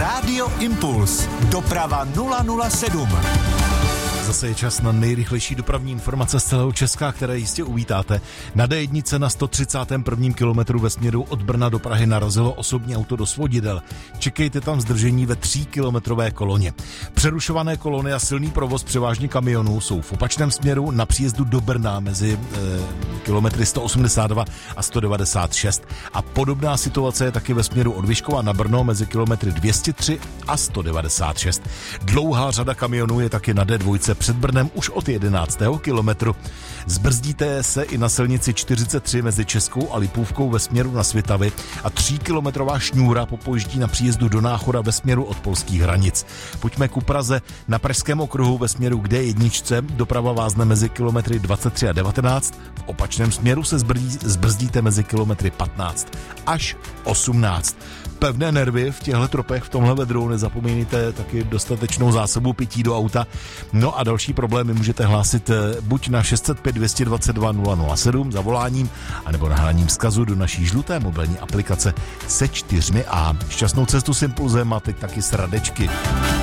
Rádio Impuls. Doprava 007. Zase je čas na nejrychlejší dopravní informace z celého Česka, které jistě uvítáte. Na D1 na 131. kilometru ve směru od Brna do Prahy narazilo osobní auto do svodidel. Čekejte tam zdržení ve 3kilometrové koloně. Přerušované kolony a silný provoz převážně kamionů jsou v opačném směru na příjezdu do Brna mezi kilometry 182 a 196. A podobná situace je taky ve směru od Vyškova na Brno mezi kilometry 203 a 196. Dlouhá řada kamionů je taky na D2 před Brnem už od 11. kilometru. Zbrzdíte se i na silnici 43 mezi Českou a Lipůvkou ve směru na Svitavy a 3kilometrová šňůra popojíždí na příjezdu do Náchoda ve směru od polských hranic. Pojďme ku Praze. Na Pražském okruhu ve směru k D1 doprava vázne mezi kilometry 23 a 19. V opačném směru se zbrzdíte mezi kilometry 15 až 18. Pevné nervy v těchto tropech, v tomhle vedru, nezapomínejte taky dostatečnou zásobu pití do auta. No a další problémy můžete hlásit buď na 605 222 007 zavoláním, anebo nahráním vzkazu do naší žluté mobilní aplikace se 4A. Šťastnou cestu s Impulzem a teď taky s Radečky.